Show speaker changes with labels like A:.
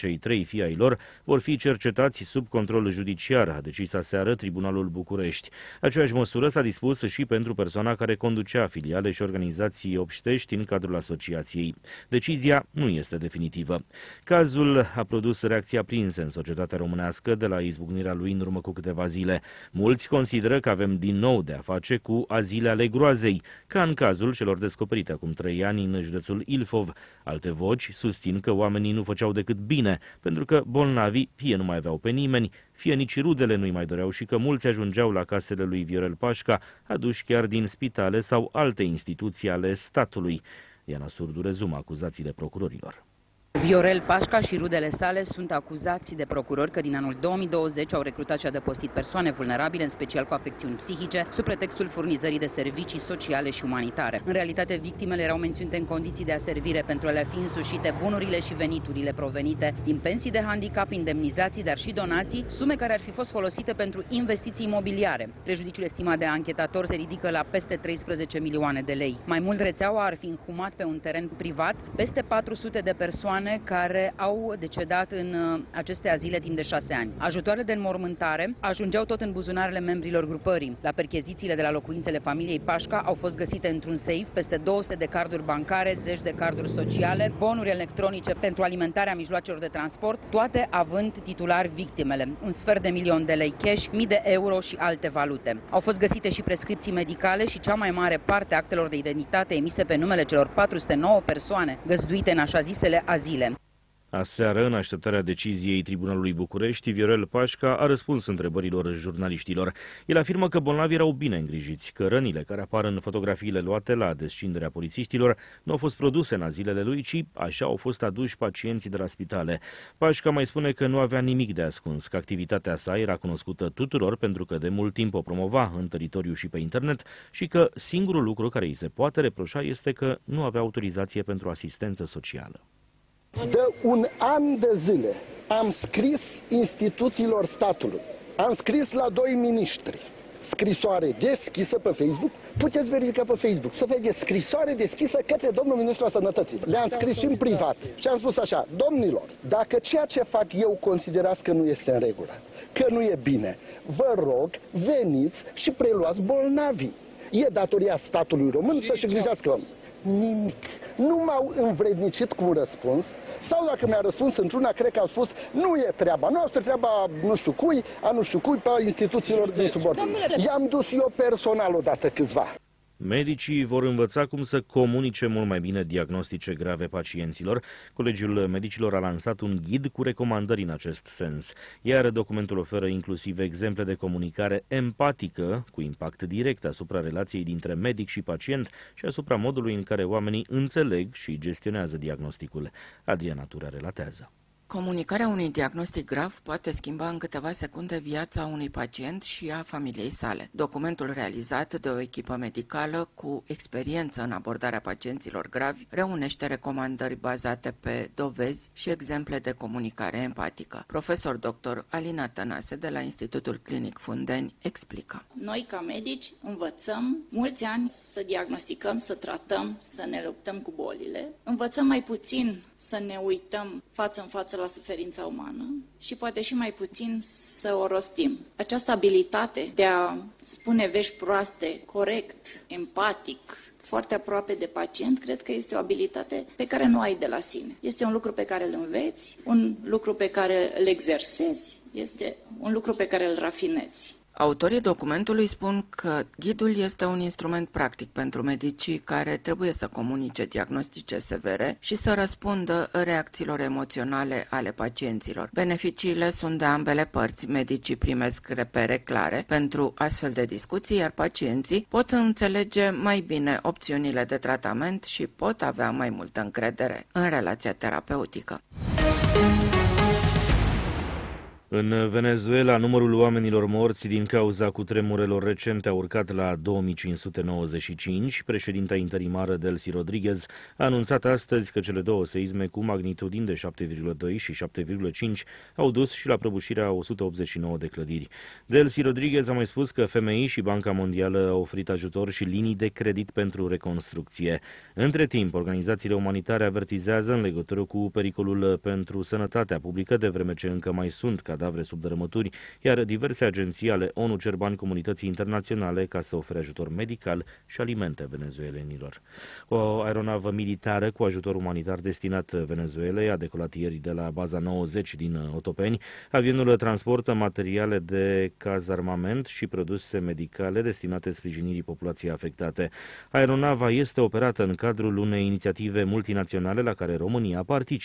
A: cei 3 fii ai lor vor fi cercetați sub control judiciar, a decis aseară Tribunalul București. Aceeași măsură s-a dispus și pentru persoana care conducea filiale și organizații obștești în cadrul asociației. Decizia nu este definitivă. Cazul a produs reacții aprinse în societatea românească de la izbucnirea lui în urmă cu câteva zile. Mulți consideră că avem din nou de a face cu azile ale groazei, ca în cazul celor descoperite acum 3 ani în județul Ilfov. Alte voci susțin că oamenii nu făceau decât bine, pentru că bolnavii fie nu mai aveau pe nimeni, fie nici rudele nu-i mai doreau și că mulți ajungeau la casele lui Viorel Pașca, aduși chiar din spitale sau alte instituții ale statului. Iana Surdu rezumă acuzațiile procurorilor.
B: Viorel Pașca și rudele sale sunt acuzați de procurori că din anul 2020 au recrutat și adăpostit persoane vulnerabile, în special cu afecțiuni psihice, sub pretextul furnizării de servicii sociale și umanitare. În realitate, victimele erau menționate în condiții de aservire pentru a le fi însușite bunurile și veniturile provenite din pensii de handicap, indemnizații, dar și donații, sume care ar fi fost folosite pentru investiții imobiliare. Prejudiciul estimat de anchetator se ridică la peste 13 milioane de lei. Mai mult, rețeaua ar fi înhumat pe un teren privat peste 400 de persoane care au decedat în aceste azile timp de 6 ani. Ajutoarele de înmormântare ajungeau tot în buzunarele membrilor grupării. La perchezițiile de la locuințele familiei Pașca au fost găsite într-un safe peste 200 de carduri bancare, 10 de carduri sociale, bonuri electronice pentru alimentarea mijloacelor de transport, toate având titular victimele. 1/2 de lei cash, mii de euro și alte valute. Au fost găsite și prescripții medicale și cea mai mare parte a actelor de identitate emise pe numele celor 409 persoane găzduite în așa zisele azile.
A: Aseară, în așteptarea deciziei Tribunalului București, Viorel Pașca a răspuns întrebărilor jurnaliștilor. El afirmă că bolnavii erau bine îngrijiți, că rănile care apar în fotografiile luate la descinderea polițiștilor nu au fost produse în azilele lui, ci așa au fost aduși pacienții de la spitale. Pașca mai spune că nu avea nimic de ascuns, că activitatea sa era cunoscută tuturor pentru că de mult timp o promova în teritoriu și pe internet și că singurul lucru care îi se poate reproșa este că nu avea autorizație pentru asistență socială.
C: De un an de zile am scris instituțiilor statului, am scris la 2 miniștri, scrisoare deschisă pe Facebook, puteți verifica pe Facebook, să vedeți, scrisoare deschisă către domnul ministru al sănătății. Le-am scris și în privat și am spus așa: domnilor, dacă ceea ce fac eu considerați că nu este în regulă, că nu e bine, vă rog, veniți și preluați bolnavii. E datoria statului român să-și îngrijească. Nimic. Nu m-au învrednicit cu un răspuns, sau dacă mi-a răspuns într-una, cred că au spus: nu e treaba noastră, treaba nu știu cui, a nu știu cui, pe instituțiilor din subordine. I-am dus eu personal odată câțiva.
A: Medicii vor învăța cum să comunice mult mai bine diagnostice grave pacienților. Colegiul Medicilor a lansat un ghid cu recomandări în acest sens, iar documentul oferă inclusiv exemple de comunicare empatică, cu impact direct asupra relației dintre medic și pacient și asupra modului în care oamenii înțeleg și gestionează diagnosticul. Adriana Tura relatează.
D: Comunicarea unui diagnostic grav poate schimba în câteva secunde viața unui pacient și a familiei sale. Documentul realizat de o echipă medicală cu experiență în abordarea pacienților gravi reunește recomandări bazate pe dovezi și exemple de comunicare empatică. Profesor dr. Alina Tănase de la Institutul Clinic Fundeni explică.
E: Noi, ca medici, învățăm mulți ani să diagnosticăm, să tratăm, să ne luptăm cu bolile. Învățăm mai puțin să ne uităm față în față la suferința umană și poate și mai puțin să o rostim. Această abilitate de a spune vești proaste, corect, empatic, foarte aproape de pacient, cred că este o abilitate pe care nu ai de la sine. Este un lucru pe care îl înveți, un lucru pe care îl exersezi, este un lucru pe care îl rafinezi.
D: Autorii documentului spun că ghidul este un instrument practic pentru medicii care trebuie să comunice diagnostice severe și să răspundă reacțiilor emoționale ale pacienților. Beneficiile sunt de ambele părți. Medicii primesc repere clare pentru astfel de discuții, iar pacienții pot înțelege mai bine opțiunile de tratament și pot avea mai multă încredere în relația terapeutică.
A: În Venezuela, numărul oamenilor morți din cauza cutremurelor recente a urcat la 2595. Președinta interimară Delcy Rodriguez a anunțat astăzi că cele două seisme cu magnitudini de 7,2 și 7,5 au dus și la prăbușirea 189 de clădiri. Delcy Rodriguez a mai spus că FMI și Banca Mondială au oferit ajutor și linii de credit pentru reconstrucție. Între timp, organizațiile umanitare avertizează în legătură cu pericolul pentru sănătatea publică, de vreme ce încă mai sunt cadavre sub dărâmături, iar diverse agenții ale ONU cer bani comunității internaționale ca să ofere ajutor medical și alimente venezuelenilor. O aeronavă militară cu ajutor umanitar destinat Venezuelei a decolat ieri de la baza 90 din Otopeni. Avionul transportă materiale de cazarmament și produse medicale destinate sprijinirii populației afectate. Aeronava este operată în cadrul unei inițiative multinaționale la care România participă.